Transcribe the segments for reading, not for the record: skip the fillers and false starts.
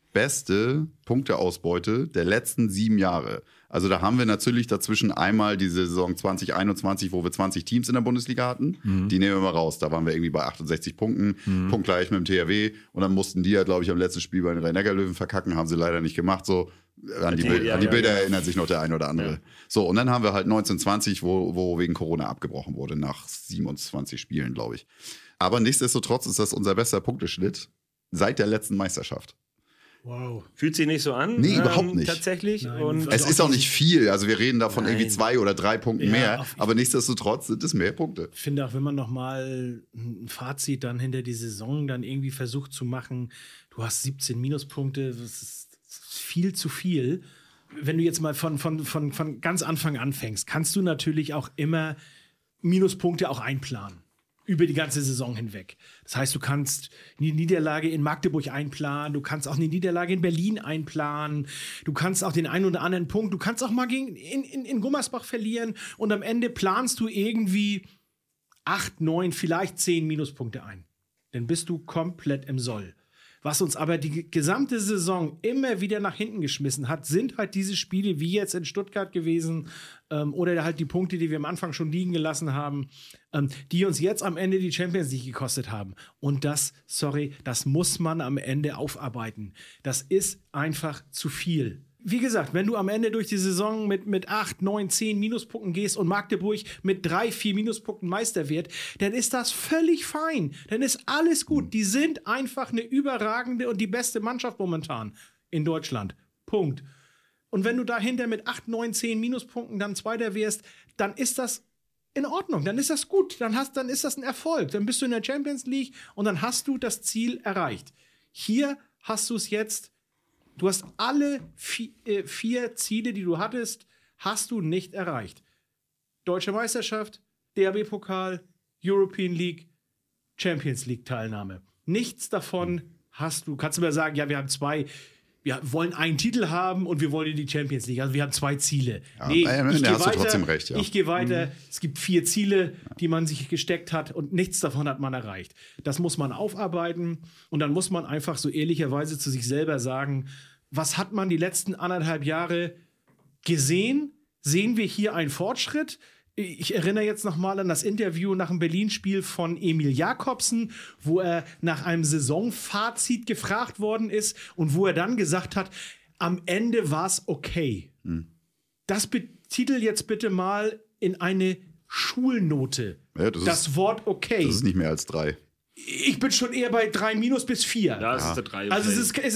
beste Punkteausbeute der letzten 7 Jahre. Also da haben wir natürlich dazwischen einmal diese Saison 2021, wo wir 20 Teams in der Bundesliga hatten. Die nehmen wir mal raus. Da waren wir irgendwie bei 68 Punkten, punktgleich mit dem THW. Und dann mussten die ja, glaube ich, am letzten Spiel bei den Rhein-Neckar-Löwen verkacken. Haben sie leider nicht gemacht. So an die Bilder erinnert sich noch der ein oder andere. Ja. So, und dann haben wir halt 1920, wo wegen Corona abgebrochen wurde, nach 27 Spielen, glaube ich. Aber nichtsdestotrotz ist das unser bester Punkteschnitt seit der letzten Meisterschaft. Wow. Fühlt sich nicht so an? Nee, überhaupt nicht. Tatsächlich. Nein, und es ist auch nicht viel. Also wir reden davon irgendwie 2 oder 3 Punkten mehr. Aber nichtsdestotrotz sind es mehr Punkte. Ich finde auch, wenn man nochmal ein Fazit dann hinter die Saison dann irgendwie versucht zu machen, du hast 17 Minuspunkte, das ist viel zu viel. Wenn du jetzt mal von ganz Anfang anfängst, kannst du natürlich auch immer Minuspunkte auch einplanen. Über die ganze Saison hinweg. Das heißt, du kannst eine Niederlage in Magdeburg einplanen, du kannst auch eine Niederlage in Berlin einplanen, du kannst auch den einen oder anderen Punkt, du kannst auch mal in Gummersbach verlieren und am Ende planst du irgendwie 8, 9, vielleicht 10 Minuspunkte ein. Dann bist du komplett im Soll. Was uns aber die gesamte Saison immer wieder nach hinten geschmissen hat, sind halt diese Spiele wie jetzt in Stuttgart gewesen oder halt die Punkte, die wir am Anfang schon liegen gelassen haben, die uns jetzt am Ende die Champions League gekostet haben. Und das muss man am Ende aufarbeiten. Das ist einfach zu viel. Wie gesagt, wenn du am Ende durch die Saison mit 8, 9, 10 Minuspunkten gehst und Magdeburg mit 3, 4 Minuspunkten Meister wird, dann ist das völlig fein. Dann ist alles gut. Die sind einfach eine überragende und die beste Mannschaft momentan in Deutschland. Punkt. Und wenn du dahinter mit 8, 9, 10 Minuspunkten dann Zweiter wirst, dann ist das in Ordnung. Dann ist das gut. Dann ist das ein Erfolg. Dann bist du in der Champions League und dann hast du das Ziel erreicht. Hier hast du es jetzt. Du hast alle 4 Ziele, die du hattest, hast du nicht erreicht. Deutsche Meisterschaft, DHB-Pokal, European League, Champions League-Teilnahme. Nichts davon hast du. Kannst du mir sagen, ja, wir haben 2, wir wollen einen Titel haben und wir wollen in die Champions League. Also wir haben 2 Ziele. Ja, nee, hast du trotzdem recht. Ja. Ich gehe weiter. Es gibt 4 Ziele, die man sich gesteckt hat und nichts davon hat man erreicht. Das muss man aufarbeiten und dann muss man einfach so ehrlicherweise zu sich selber sagen, was hat man die letzten 1,5 Jahre gesehen? Sehen wir hier einen Fortschritt? Ich erinnere jetzt noch mal an das Interview nach dem Berlin-Spiel von Emil Jakobsen, wo er nach einem Saisonfazit gefragt worden ist und wo er dann gesagt hat, am Ende war es okay. Das betitel jetzt bitte mal in eine Schulnote. Ja, das Wort okay. Das ist nicht mehr als 3. Ich bin schon eher bei 3 minus bis 4. Ja, es ist der 3. Okay. Also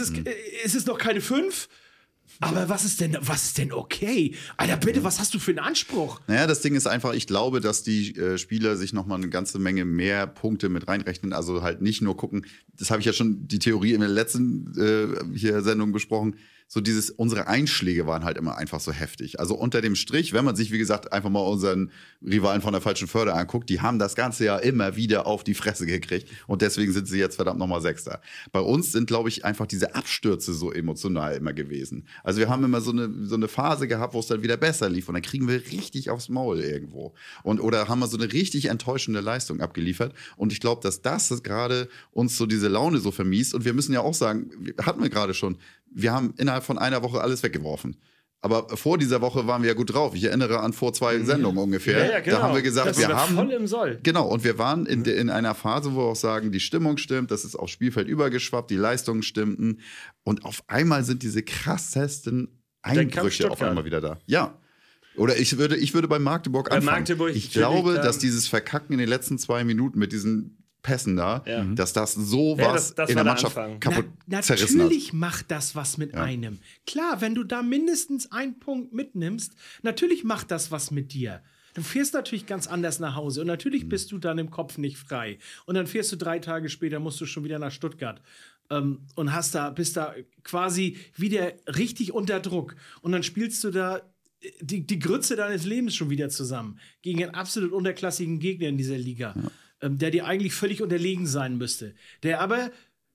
es ist noch keine 5. Aber was ist denn okay? Alter, bitte, was hast du für einen Anspruch? Naja, das Ding ist einfach, ich glaube, dass die Spieler sich nochmal eine ganze Menge mehr Punkte mit reinrechnen. Also halt nicht nur gucken, das habe ich ja schon die Theorie in der letzten Sendung besprochen, so unsere Einschläge waren halt immer einfach so heftig. Also unter dem Strich, wenn man sich, wie gesagt, einfach mal unseren Rivalen von der falschen Förder anguckt, die haben das ganze Jahr immer wieder auf die Fresse gekriegt und deswegen sind sie jetzt verdammt nochmal Sechster. Bei uns sind, glaube ich, einfach diese Abstürze so emotional immer gewesen. Also wir haben immer so eine Phase gehabt, wo es dann wieder besser lief und dann kriegen wir richtig aufs Maul irgendwo. Oder haben wir so eine richtig enttäuschende Leistung abgeliefert und ich glaube, dass das gerade uns so diese Laune so vermiest und wir müssen ja auch sagen, hatten wir gerade schon, wir haben innerhalb von einer Woche alles weggeworfen. Aber vor dieser Woche waren wir ja gut drauf. Ich erinnere an vor 2 Sendungen ungefähr. Ja, genau. Da haben wir gesagt, wir haben voll im Soll. Genau, und wir waren in einer Phase, wo wir auch sagen, die Stimmung stimmt, das ist aufs Spielfeld übergeschwappt, die Leistungen stimmten. Und auf einmal sind diese krassesten Einbrüche auf einmal wieder da. Ja. Oder ich würde bei Magdeburg anfangen. Ich glaube, dass dieses Verkacken in den letzten 2 Minuten mit diesen Pässen da, dass das sowas in der Mannschaft kaputt zerrissen hat. Natürlich macht das was mit einem. Klar, wenn du da mindestens 1 Punkt mitnimmst, natürlich macht das was mit dir. Du fährst natürlich ganz anders nach Hause und natürlich bist du dann im Kopf nicht frei. Und dann fährst du 3 Tage später, musst du schon wieder nach Stuttgart und bist da quasi wieder richtig unter Druck. Und dann spielst du da die Grütze deines Lebens schon wieder zusammen gegen einen absolut unterklassigen Gegner in dieser Liga. Ja. Der dir eigentlich völlig unterlegen sein müsste. Der aber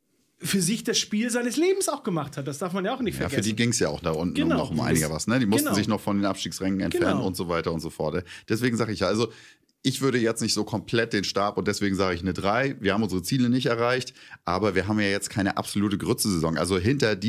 für sich das Spiel seines Lebens auch gemacht hat. Das darf man ja auch nicht vergessen. Ja, für die ging es ja auch da unten noch um einiger was. Ne? Die mussten sich noch von den Abstiegsrängen entfernen und so weiter und so fort. Deswegen sage ich ja, also ich würde jetzt nicht so komplett den Stab und deswegen sage ich eine 3. Wir haben unsere Ziele nicht erreicht, aber wir haben ja jetzt keine absolute Grütze-Saison. Also hinter